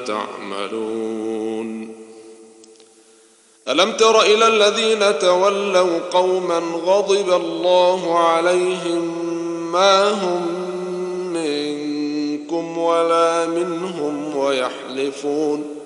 تعملون. ألم تر إلى الذين تولوا قوما غضب الله عليهم ما هم منكم ولا منهم